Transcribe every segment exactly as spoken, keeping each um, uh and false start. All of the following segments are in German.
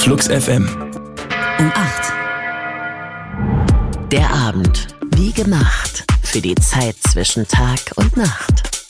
Flux F M. Um acht. Der Abend, wie gemacht, für die Zeit zwischen Tag und Nacht.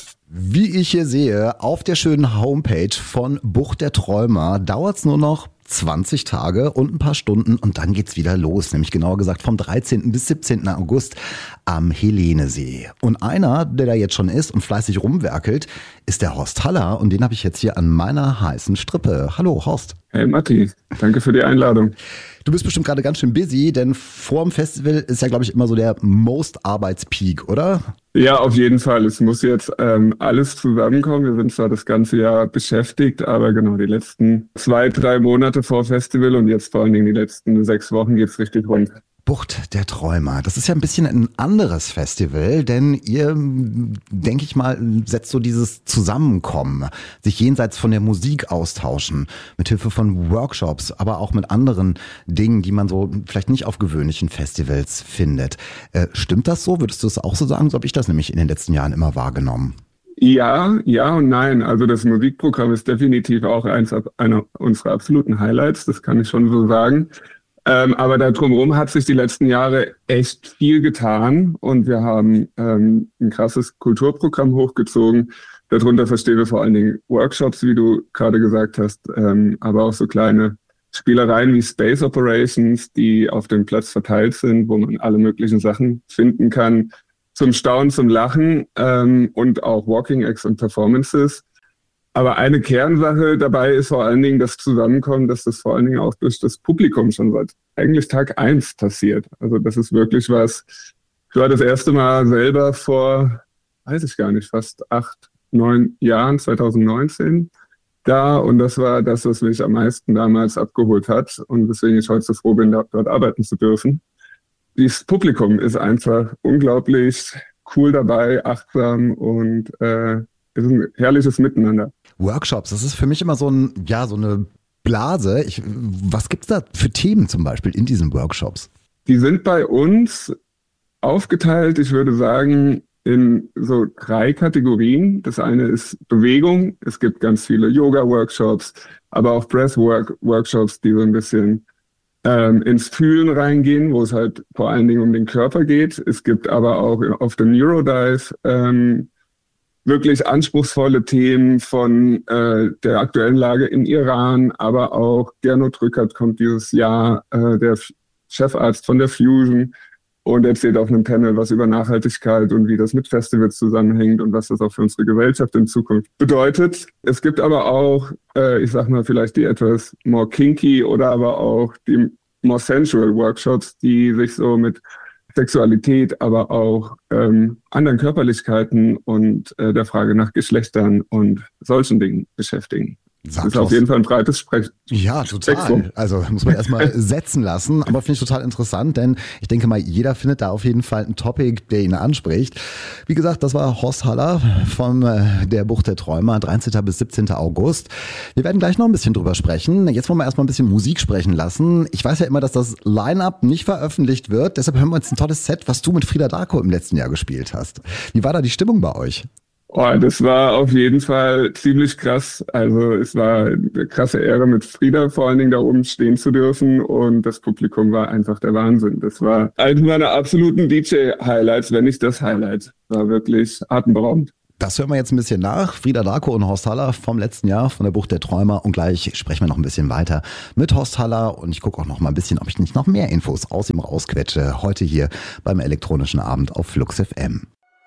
Wie ich hier sehe, auf der schönen Homepage von Bucht der Träumer dauert es nur noch zwanzig Tage und ein paar Stunden und dann geht's wieder los, nämlich genauer gesagt vom dreizehnten bis siebzehnten August am Helenesee. Und einer, der da jetzt schon ist und fleißig rumwerkelt, ist der Horst Haller und den habe ich jetzt hier an meiner heißen Strippe. Hallo Horst. Hey Matti, danke für die Einladung. Du bist bestimmt gerade ganz schön busy, denn vor dem Festival ist ja, glaube ich, immer so der Most-Arbeitspeak, oder? Ja, auf jeden Fall. Es muss jetzt ähm, alles zusammenkommen. Wir sind zwar das ganze Jahr beschäftigt, aber genau die letzten zwei, drei Monate vor Festival und jetzt vor allen Dingen die letzten sechs Wochen geht's richtig rund. Bucht der Träumer. Das ist ja ein bisschen ein anderes Festival, denn ihr, denke ich mal, setzt so dieses Zusammenkommen, sich jenseits von der Musik austauschen, mit Hilfe von Workshops, aber auch mit anderen Dingen, die man so vielleicht nicht auf gewöhnlichen Festivals findet. Äh, stimmt das so? Würdest du es auch so sagen? So habe ich das nämlich in den letzten Jahren immer wahrgenommen. Ja, ja und nein. Also das Musikprogramm ist definitiv auch eins einer unserer absoluten Highlights. Das kann ich schon so sagen. Ähm, aber da drumherum hat sich die letzten Jahre echt viel getan und wir haben ähm, ein krasses Kulturprogramm hochgezogen. Darunter verstehen wir vor allen Dingen Workshops, wie du gerade gesagt hast, ähm, aber auch so kleine Spielereien wie Space Operations, die auf dem Platz verteilt sind, wo man alle möglichen Sachen finden kann, zum Staunen, zum Lachen ähm, und auch Walking Acts und Performances. Aber eine Kernsache dabei ist vor allen Dingen das Zusammenkommen, dass das vor allen Dingen auch durch das Publikum schon seit eigentlich Tag eins passiert. Also das ist wirklich was, ich war das erste Mal selber vor, weiß ich gar nicht, fast acht, neun Jahren, zwanzig neunzehn da und das war das, was mich am meisten damals abgeholt hat und weswegen ich heute so froh bin, dort arbeiten zu dürfen. Dieses Publikum ist einfach unglaublich cool dabei, achtsam und äh, es ist ein herrliches Miteinander. Workshops, das ist für mich immer so ein, ja, so eine Blase. Ich, was gibt's da für Themen zum Beispiel in diesen Workshops? Die sind bei uns aufgeteilt, ich würde sagen, in so drei Kategorien. Das eine ist Bewegung. Es gibt ganz viele Yoga-Workshops, aber auch Breathwork-Workshops, die so ein bisschen ähm, ins Fühlen reingehen, wo es halt vor allen Dingen um den Körper geht. Es gibt aber auch auf dem Neurodive ähm, wirklich anspruchsvolle Themen von äh, der aktuellen Lage im Iran, aber auch Gernot Rückert kommt dieses Jahr, äh, der Chefarzt von der Fusion und erzählt auf einem Panel was über Nachhaltigkeit und wie das mit Festivals zusammenhängt und was das auch für unsere Gesellschaft in Zukunft bedeutet. Es gibt aber auch, äh, ich sag mal, vielleicht die etwas more kinky oder aber auch die more sensual Workshops, die sich so mit Sexualität, aber auch ähm, anderen Körperlichkeiten und äh, der Frage nach Geschlechtern und solchen Dingen beschäftigen. Sag das ist auf jeden Fall ein breites Sprech Ja, total. Spektrum. Also muss man erstmal setzen lassen, aber finde ich total interessant, denn ich denke mal, jeder findet da auf jeden Fall ein Topic, der ihn anspricht. Wie gesagt, das war Horst Haller von äh, der Bucht der Träumer, dreizehnten bis siebzehnten August. Wir werden gleich noch ein bisschen drüber sprechen. Jetzt wollen wir erstmal ein bisschen Musik sprechen lassen. Ich weiß ja immer, dass das Line-Up nicht veröffentlicht wird, deshalb hören wir uns ein tolles Set, was du mit Frida Darko im letzten Jahr gespielt hast. Wie war da die Stimmung bei euch? Oh, das war auf jeden Fall ziemlich krass. Also es war eine krasse Ehre, mit Frida vor allen Dingen da oben stehen zu dürfen und das Publikum war einfach der Wahnsinn. Das war eines meiner absoluten D J-Highlights, wenn nicht das Highlight. War wirklich atemberaubend. Das hören wir jetzt ein bisschen nach. Frida Darko und Horst Haller vom letzten Jahr von der Bucht der Träumer und gleich sprechen wir noch ein bisschen weiter mit Horst Haller und ich gucke auch noch mal ein bisschen, ob ich nicht noch mehr Infos aus ihm rausquetsche. Heute hier beim elektronischen Abend auf Flux F M.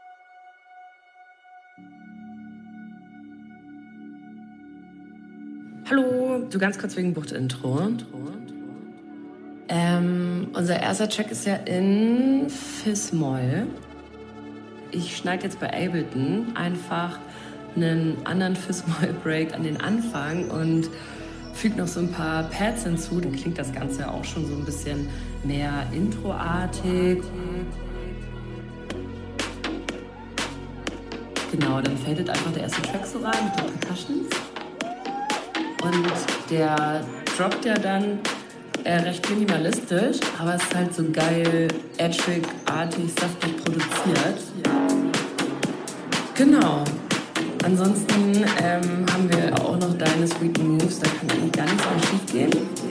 Hallo, du ganz kurz wegen Bucht-Intro. Ähm, unser erster Track ist ja in Fis-Moll. Ich schneide jetzt bei Ableton einfach einen anderen Fis-Moll-Break an den Anfang und füge noch so ein paar Pads hinzu. Dann klingt das Ganze auch schon so ein bisschen mehr Intro-artig. Genau, dann fadet einfach der erste Track so rein mit den Percussions. Und der droppt ja dann äh, recht minimalistisch, aber es ist halt so geil, edgig-artig, saftig produziert. Genau. Ansonsten ähm, haben wir auch noch deine Sweet Moves, da kann eigentlich gar nichts mehr schief gehen.